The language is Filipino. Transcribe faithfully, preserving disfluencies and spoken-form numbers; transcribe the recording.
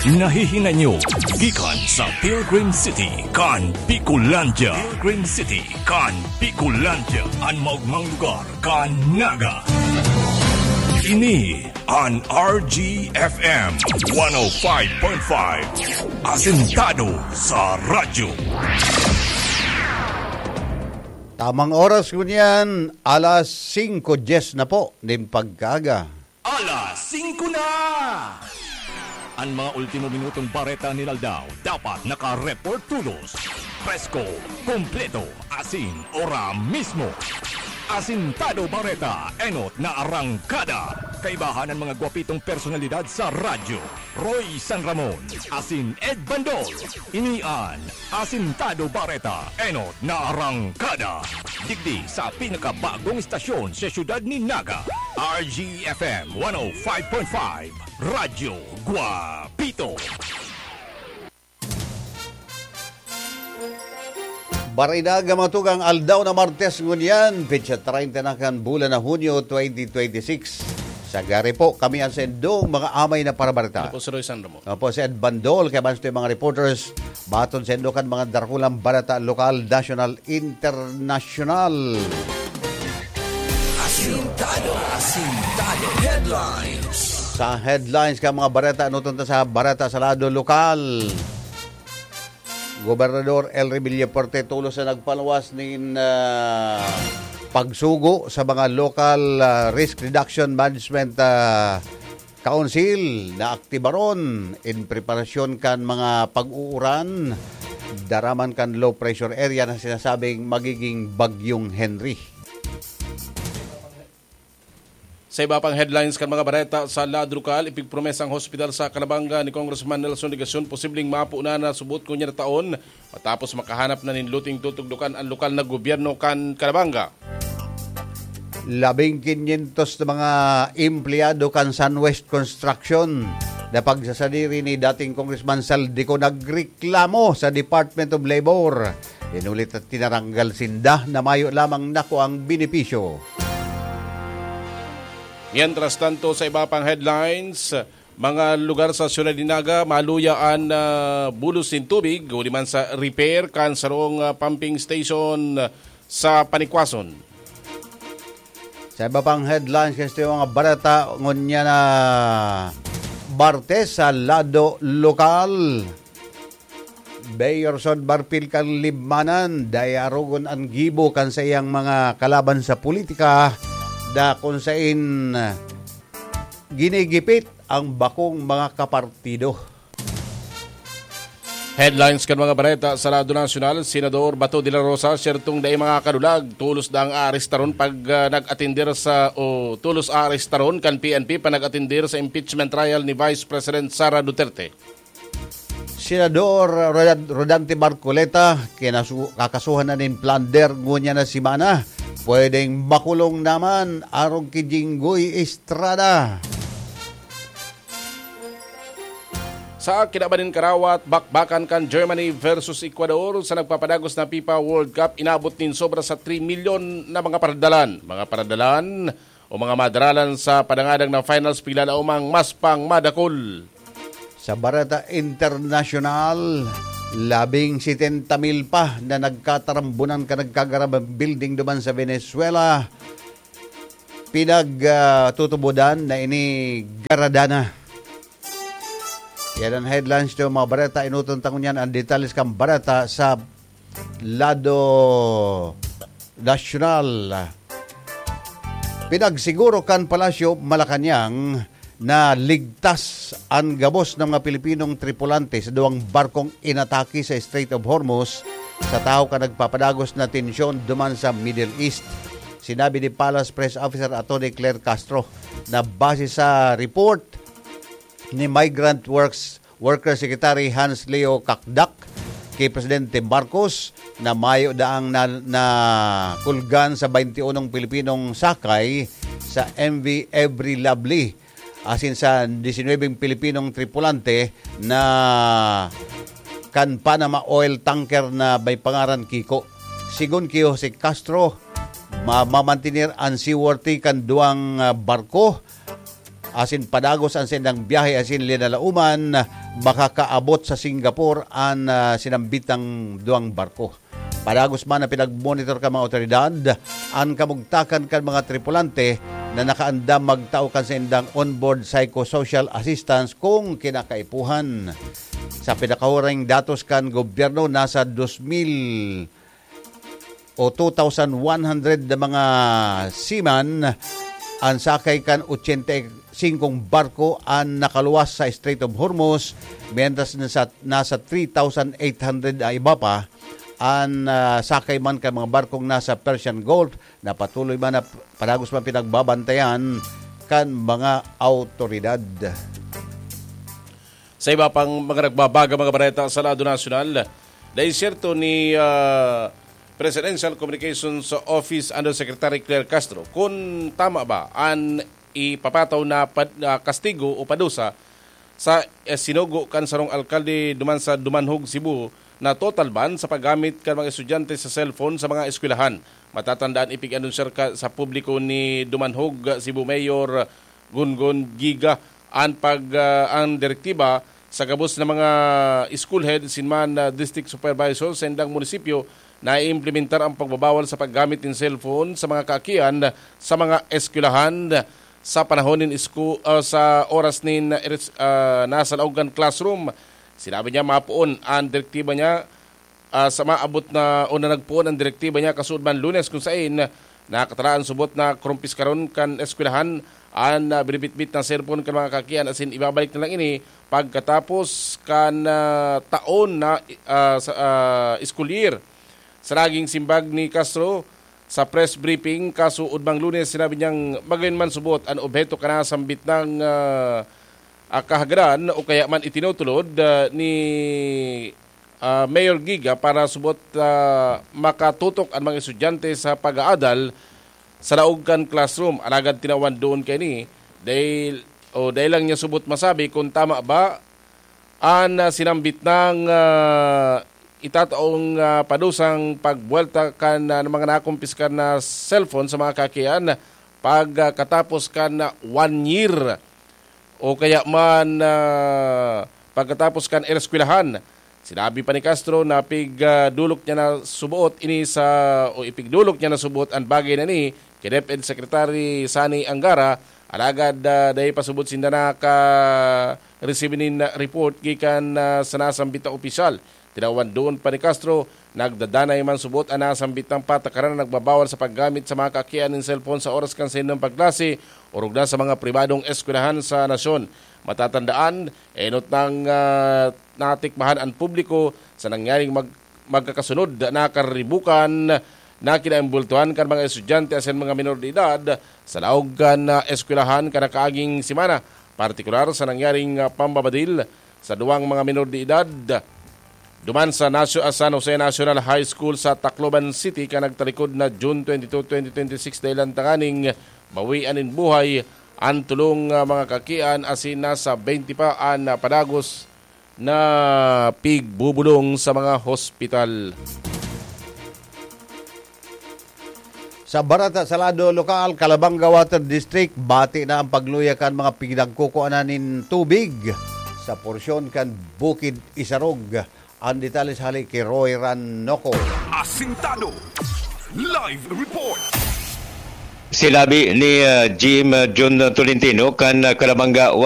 Nahihinga nyo gikan sa Pilgrim City kan Bicolandia. Pilgrim City kan Bicolandia, ang maugmang lugar kan Naga. Ini an R G F M one oh five point five, asentado sa radyo. Tamang oras ko niyan, alas singko yes na po, ng pagkaga. Alas singko na! Ang mga ultimo minutong bareta ni Laldao dapat naka-report tulos. Presko, kompleto, asin, ora mismo. Asintado Bareta, enot na arangkada. Kaibahan ng mga gwapitong personalidad sa radyo. Roy San Ramon, asin Ed Bandol. Inian, Asintado Bareta, enot na arangkada. Digdi sa pinakabagong istasyon sa syudad ni Naga. R G F M one oh five point five, Radyo Guapito. Barinaga matugang aldaw na Martes ngunyan, petsa treinta na kan bulan na Hunyo twenty twenty-six. Sa gari po, kami ang sendong mga amay na parabarita. Ako si Roy San Ramon. Opo, si Ed Bandol, kaya bansto yung mga reporters, baton sendokan mga darkulang barata, lokal, national, international. Asintado, asintado, headlines. Sa headlines ka mga barata, ano tunta sa barata sa lado lokal. Gobernador El Revilla Porte tulos na nagpaluwas ng uh, pagsugo sa mga local uh, risk reduction management uh, council na aktibaron in preparasyon kan mga pag-uuran daraman kan low pressure area na sinasabing magiging bagyong Henry. Sa iba pang headlines kan mga bareta sa lado lokal, ipigpromesang hospital sa Calabanga ni Congressman Nelson Ligacion posibleng mapo na na subot ko niya na taon matapos makahanap na ninluting tutugdukan ang lokal na gobyerno kan Calabanga. Labing kinyentos na mga empleyado kan Sunwest Construction na pagsasadiri ni dating Congressman Saldico nagreklamo sa Department of Labor. Inulit at tinaranggal sinda na mayo lamang nako ang benepisyo. Mientras tanto, sa iba pang headlines, mga lugar sa Siyudad de Naga maluyaan uh, bulos ng tubig o liman sa repair kan sarong uh, pumping station uh, sa Panikwason. Sa iba pang headlines, kasi yung mga barata ngunya na Bartes sa lado lokal. Bayorson Barpil kan libmanan, dayarogon ang gibo kan sa iyang mga kalaban sa politika da kung sain ginigipit ang bakong mga kapartido. Headlines kan mga bareta sa lado nasyonal, Senador Bato de la Rosa, syertong day mga kadulag, tulos da ang arestaron pag uh, nag-atindir sa, o tulos arestaron kan P N P pa nag-atindir sa impeachment trial ni Vice President Sara Duterte. Senador Rodante Marcoleta, kinasu- kakasuhan na nin plunder ngunya na si Mana, pwedeng makulong naman arong kijinggoy Estrada. Sa kinabanin karawat, bakbakan kan Germany versus Ecuador sa nagpapadagos na FIFA World Cup, inabot din sobra sa three milyon na mga paradalan. Mga paradalan o mga madaralan sa padangadang na finals pila na umang mas pang madakol. Sa barata international, labing setenta mil pa na nagkatarambunan ka nagkagarabang building duman sa Venezuela. Pinagtutubudan uh, na ini garadana. Yan ang headlines to mga barata. Inutuntang niyan ang details kang barata sa lado national. Pinagsiguro kan Palasyo Malacanang na ligtas ang gabos ng mga Pilipinong tripulante sa duwang barkong inatake sa Strait of Hormuz sa tao ka nagpapadagos na tensyon duman sa Middle East. Sinabi ni Palace Press Officer Atty. Claire Castro na base sa report ni Migrant Works Worker Secretary Hans Leo Kakdak kay Presidente Marcos na mayo daang na, na kulgan sa twenty-one Pilipinong sakay sa M V Every Lovely asin sa nineteen Pilipinong tripulante na kan Panama oil tanker na may pangaran Kiko. Sigun kiyo si Castro, mamamantinir ang seaworthy kan duang uh, barko asin padagos ang sindang biyahe asin linalauman makakaabot sa Singapore ang uh, sinambitang duang barko. Padagos man na pinag-monitor ka mga otoridad ang kamugtakan kan mga tripulante na nakaandam magtao kan sindang onboard psychosocial assistance kung kinakaipuhan. Sa pinakahuring datos kan gobyerno nasa two thousand o two thousand one hundred na mga seaman ang sakay kan eighty-five barko ang nakaluwas sa Strait of Hormuz, mientras nasa, nasa three thousand eight hundred uh, iba pa ang uh, sakay man kan mga barkong nasa Persian Gulf na patuloy man na padagos man pinagbabantayan kan mga autoridad. Sa iba pang mga nagbabaga mga bareta sa lado nasyonal, daisyerto ni uh, Presidential Communications Office Undersecretary Claire Castro kung tama ba ang ipapataw na pad, uh, kastigo o padusa sa eh, sinugo kan sarong alkalde duman sa Dumanhog, Cebu na total ban sa paggamit kan mga estudyante sa cellphone sa mga eskwelahan. Matatandaan ipig anunsyer ka sa publiko ni Dumanhog, Cebu Mayor Gungun Giga ang pag uh, ang direktiba sa gabos na mga school head sinman uh, district supervisor sa indang munisipyo na i-implementar ang pagbabawal sa paggamit ng cellphone sa mga kaakian sa mga eskwelahan sa panahon ng school, uh, sa oras nin uh, nasa laogan classroom. Sinabi niya mapuon ang direktiba niya uh, sa maabot na o na nagpuon ang direktiba niya kasud man Lunes kung saan nakataraan subot na krumpis karon kan eskwelahan ang uh, binibitbit ng cellphone kan mga kakian asin ibabalik na lang ini pagkatapos kan uh, taon na uh, sa, uh, school year. Sa naging simbag ni Castro sa press briefing kaso udbang Lunes, sinabi niyang magayon man subot ang objeto kana sambit ng uh, Uh, kahagaran o kaya man itinutulod uh, ni uh, Mayor Giga para subot uh, makatutok ang mga estudyante sa pag-aadal sa laogan classroom. Alagad tinawan doon kay ni dahil, o dahil lang niya subot masabi kung tama ba ang uh, sinambit ng uh, itataong uh, padusang pagbuelta kan uh, ng mga nakumpiskan na cellphone sa mga kakian pagkatapos uh, kan uh, one year o kaya man uh, pagkatapos kan eskwelahan. Sinabi pa ni Castro na pigdulok uh, niya na subuot ini sa o ipigdulok niya na subuot ang bagay na ni kay DepEd Secretary Sani Angara alagad uh, dahil pasubot sinda na ka receive nin report gikan uh, sa nasambit na opisyal. Tinawan doon pa ni Castro nagdadanay man subot ang nasambit ng patakaran na nagbabawal sa paggamit sa mga kakian ng cellphone sa oras kan ng pagklase o rugna sa mga pribadong eskwelahan sa nasyon. Matatandaan, enot ng uh, natikmahan ang publiko sa nangyaring mag, magkakasunod na karibukan na kinaimbultuhan kan mga estudyante asin mga minor de edad sa laog kan uh, eskwelahan kada kaaging simana, partikular sa nangyaring uh, pambabadil sa duwang mga minor de edad duman sa Nasyo, uh, San Jose National High School sa Tacloban City ka nagtalikod na June twenty-second, twenty twenty-six dahil ang tanganing bawian in buhay ang tulong uh, mga kakian asin nasa twenty pa ang uh, padagos na pigbubulong sa mga hospital. Sa Barata, Salado Lokal, Calabanga Water District, bati na ang pagluyakan mga pinagkukuananin tubig sa porsyon kan Bukid Isarog. Ang detalles hali kay Roy Ranoco. Asintado Live Report. Silabi ni uh, Jim uh, John Tolentino kan uh, Calabanga